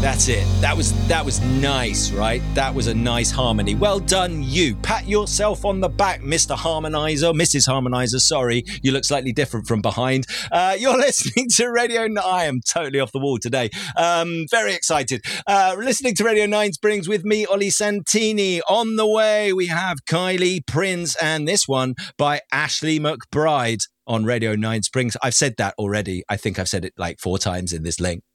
That's it. That was nice, right? That was a nice harmony. Well done, you. Pat yourself on the back, Mr. Harmonizer, Mrs. Harmonizer. Sorry, you look slightly different from behind. You're listening to Radio 9. I am totally off the wall today. Very excited. Listening to Radio 9 Springs with me, Ollie Santini. On the way, we have Kylie Prince and this one by Ashley McBride on Radio 9 Springs. I've said that already. I think I've said it like 4 times in this link.